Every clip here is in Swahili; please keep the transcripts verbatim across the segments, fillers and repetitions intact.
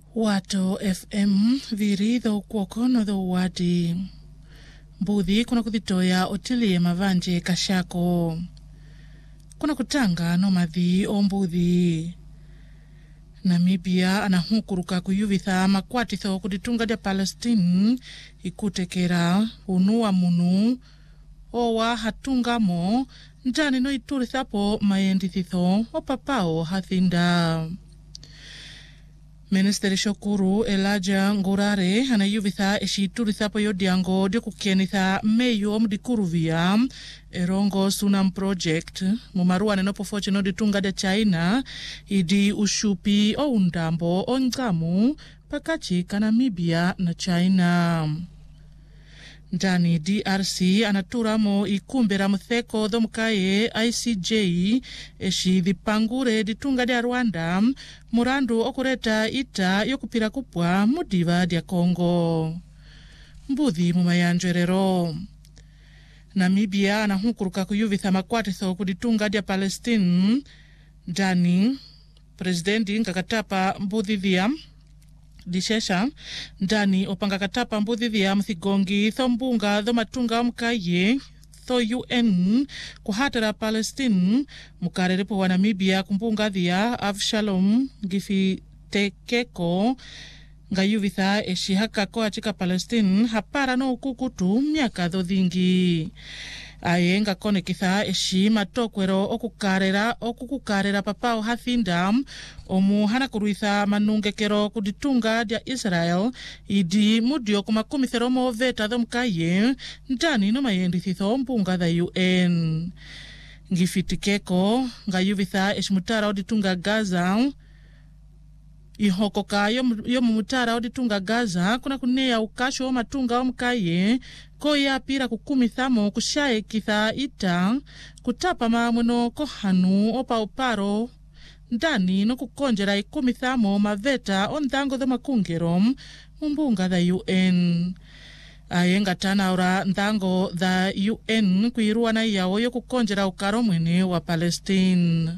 Wato F M viridho kuokono dho wadi. Mbuthi kuna kuthitoya otilie mavanje kashako. Kuna kutanga no madhi o mbuthi. Namibia anahukuruka kuyuvitha makwatitho kuditunga dia Palestine ikutekera unua munu owa hatungamo njani no iturithapo maendithitho o papao hathinda. Ministeri Shokuru Elijah Ngurare anayuvitha eshiturithapo yodiango dio kukienitha meyo mdikuruvia erongo Sunam Project mumarua nenopofoche no ditunga de China idi ushupi o undambo o nzamu pakachi ka Namibia na China. Ndani D R C anaturamo ikumbera mtheko dhomukaye I C J eshi dhipangure ditunga dia Rwanda murandu okureta ita yokupira kupwa mudiva dia Kongo. Mbuthi mumayanjwerero. Namibia anahukuruka kuyuvitha makwatitho kuditunga dia Palestine. Ndani presidenti nkakatapa mbuthi dhia dishesha ndani opanga katapa mbuthi dhia mthigongi thombunga dho matunga mkaye tho U N kuhatara Palestine mukarerepo wa Namibia kumbunga dhia Avshalom Gifitekeko ngayuvitha eshihaka ko achika Palestine hapara no ukukutu miaka dho dhingi. Ayenga kone kitha eshi matokwero okukarera okukukarera papao hathinda omu hana kuruitha manungekero kuditunga dia Israel idi mudio kumakumitheromo veta dhomkaye ndani no mayendithitho mbunga dha U N. Ngifitikeko ngayuvitha eshimutara oditunga Gaza ihokoka yo mumutara oditunga Gaza kuna kuneya ukasho wa matunga omkaye ko ya pira kukumithamo kushaye kitha ita kutapa mamuno kohanu opa oparo ndani no kukonjera ikumithamo maveta ondhango dho makungero mumbunga dha U N. Ayenga tana ora ndhango dha U N kuirua na yawo yo kukonjera ukaro mwene wa Palestine.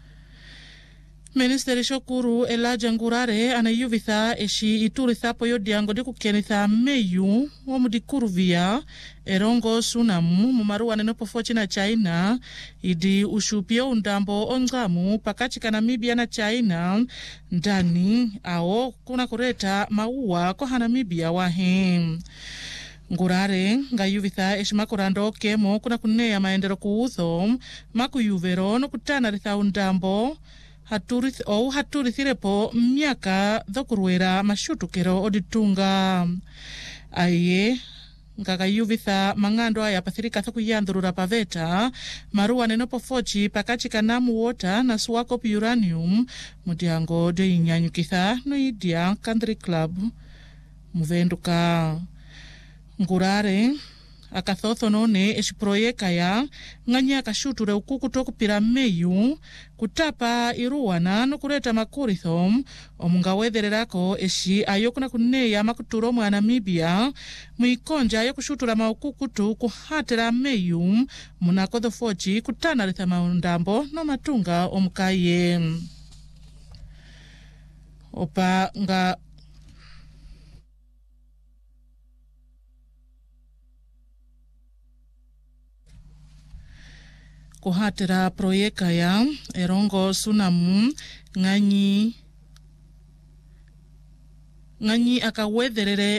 Ministeri Shokuru Elijah Ngurare anayuvitha eshi iturithapo yodiango di kukienitha meyu wa mudikuruvia erongo Sunamu mumarua nenopofochi na China idi ushupio undambo onzamu pakachi ka Namibia na China ndani ao kuna kureta maua kwa Namibia wahe. Ngurare ngayuvitha eshimakurando kemo kuna kuneya maendero kuutho makuyuvero no kutana ritha undambo haturith ou haturithirepo miaka dhokurwera mashutukero oditunga. Aye ngakayuvitha mangando aya pathirika thokuyandhurura paveta marua nenopofochi pakachi ka Namu Water na Swakop Uranium mudiango de inyanyukitha no idia Country Club muvenduka. Ngurare akathotho none eshiproyeka ya nganya kashuture ukuku tokupira meyu kutapa iruwana no kureta makuritho omungawethererako eshi ayokuna kuneya makuturo mwa Namibia muikonja yokushutura maukukutu kuhatera meyu munakodho fochi kutana ritha maundambo no matunga omkaye. Opa nga kuhatera proyeka ya erongo Sunamu nganyi nganyi akawetherere